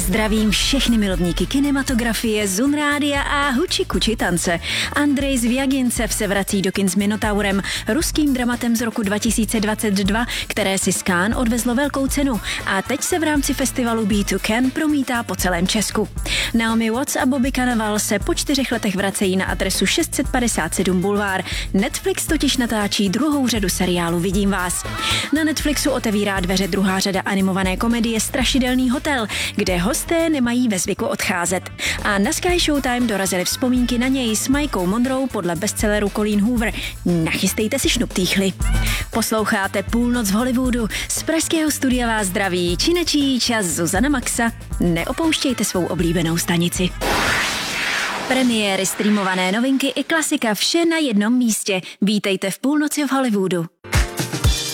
Zdravím všechny milovníky kinematografie, Zun rádia a huči kuči tance. Andrej Zviagincev se vrací do kin s Minotaurem, ruským dramatem z roku 2022, které si z Cannes odvezlo velkou cenu a teď se v rámci festivalu Be2 Cannes promítá po celém Česku. Naomi Watts a Bobby Cannavale se po 4 letech vracejí na adresu 657 Boulevard. Netflix totiž natáčí druhou řadu seriálu Vidím vás. Na Netflixu otevírá dveře druhá řada animované komedie Strašidelný hotel, kde hosté nemají ve zvyku odcházet. A na Sky Showtime dorazily vzpomínky na něj s Mikou Monroe podle bestselleru Colleen Hoover. Nachystejte si šnuptýchly. Posloucháte Půlnoc v Hollywoodu. Z pražského studia vás zdraví činečí čas Zuzana Maxa. Neopouštějte svou oblíbenou stanici. Premiéry, streamované novinky i klasika, vše na jednom místě. Vítejte v Půlnoci v Hollywoodu.